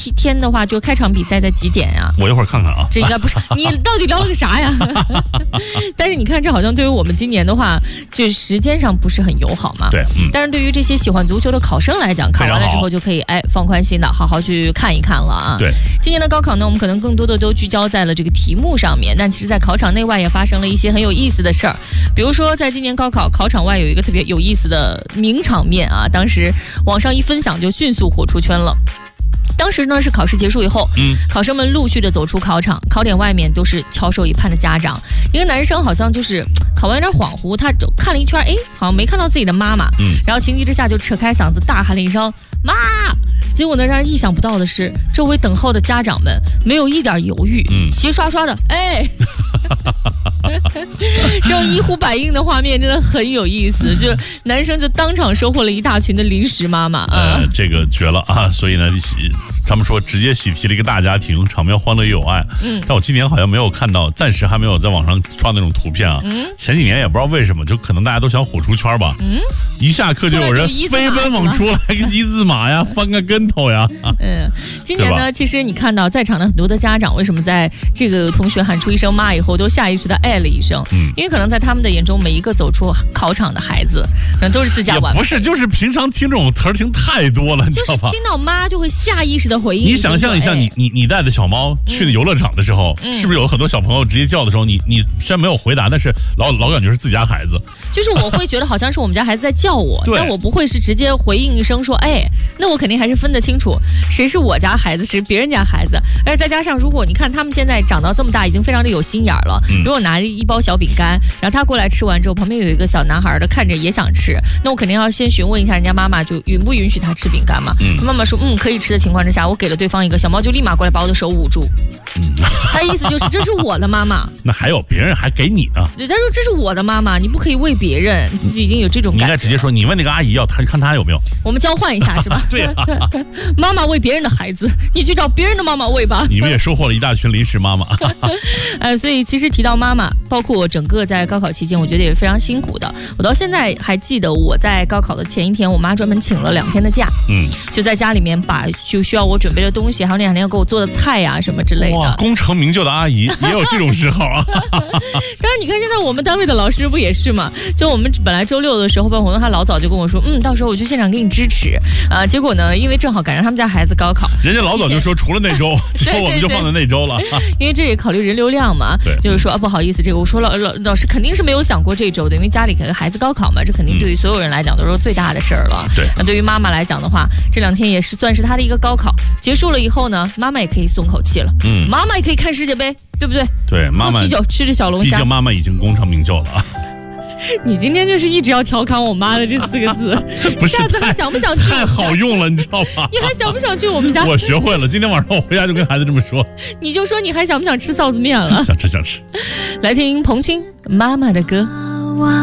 天的话，就开场比赛在几点呀？ 我一会儿看看啊。 这应该不是你到底聊了个啥呀？但是你看，这好像对于我们今年的话，就时间上不是很友好嘛。 对， 但是对于这些喜欢足球的考生来讲，考完了之后就可以放宽心的，好好去看一看了啊。 对， 今年的高考呢，我们可能更多的都聚焦在了这个题目上面，但其实在考场内外也发生了一些很有意思的事儿。比如说，在今年高考考场外有一个特别有意思的名场面啊，当时网上一分享就迅速火出圈了。当时呢是考试结束以后，考生们陆续的走出考场，考点外面都是翘首以盼的家长。一个男生好像就是考完有点恍惚，他看了一圈，好像没看到自己的妈妈，然后情急之下就扯开嗓子大喊了一声妈。结果呢，让人意想不到的是，周围等候的家长们没有一点犹豫，齐刷刷的这种一呼百应的画面真的很有意思，就男生就当场收获了一大群的临时妈妈这个绝了啊！所以呢，他们说直接喜提了一个大家庭，场面欢乐又有爱。但我今年好像没有看到，暂时还没有在网上刷那种图片啊。前几年也不知道为什么，就可能大家都想火出圈吧。一下课就有人飞奔往出来个一字马呀，翻个跟头呀。 今年呢，其实你看到在场的很多的家长，为什么在这个同学喊出一声妈以后，都下意识的了一声？因为可能在他们的眼中，每一个走出考场的孩子，可能都是自家晚辈。 也不是，就是平常听这种词儿听太多了，你知道吧？ 就是听到妈就会下意识的回应。 你想象一下，你带着小猫去游乐场的时候，是不是有很多小朋友直接叫的时候，你虽然没有回答，但是老感觉是自家孩子。 就是我会觉得好像是我们家孩子在叫我，但我不会是直接回应一声说那我肯定还是分得清楚谁是我家孩子，谁是别人家孩子。而且再加上，如果你看他们现在长到这么大，已经非常的有心眼了。如果拿一包小饼干，然后他过来吃完之后，旁边有一个小男孩的看着也想吃，那我肯定要先询问一下人家妈妈，就允不允许他吃饼干嘛？妈妈说可以吃的情况之下，我给了对方一个，小猫就立马过来把我的手捂住。他的意思就是这是我的妈妈。 那还有别人还给你呢？ 对，他说这是我的妈妈，你不可以喂别人，自己已经有这种感觉。 你应该直接说，你问那个阿姨要，看她有没有。 我们交换一下是吧？ 对啊， 妈妈喂别人的孩子，你去找别人的妈妈喂吧。 你们也收获了一大群临时妈妈。 所以其实提到妈妈，包括我整个在高考期间，我觉得也是非常辛苦的。我到现在还记得我在高考的前一天，我妈专门请了2天的假，就在家里面把就需要我准备的东西，还有那2天要给我做的菜呀什么之类的。 哇，功成名就的阿姨也有这种时候啊。 当然，你看现在我们单位的老师不也是嘛？就我们本来周6的时候办活动，他老早就跟我说，到时候我去现场给你支持啊。结果呢，因为正好赶上他们家孩子高考， 人家老早就说除了那周，结果我们就放在那周了。 因为这也考虑人流量嘛，就是说不好意思，这个我说老师肯定是没有想过这周的，因为家里给孩子高考嘛，这肯定对于所有人来讲都是最大的事儿了。 对， 那对于妈妈来讲的话，这2天也是算是她的一个高考结束了以后呢，妈妈也可以松口气了。妈妈也可以看世界杯，对不对？ 对，妈妈喝啤酒吃着小龙虾， 毕竟妈妈已经功成名就了啊。 你今天就是一直要调侃我妈的这4个字， 不是下次还想不想去？ 太好用了，你知道吗？ 你还想不想去我们家？ 我学会了，今天晚上我回家就跟孩子这么说。 你就说你还想不想吃臊子面了？ 想吃。 来听彭青妈妈的歌。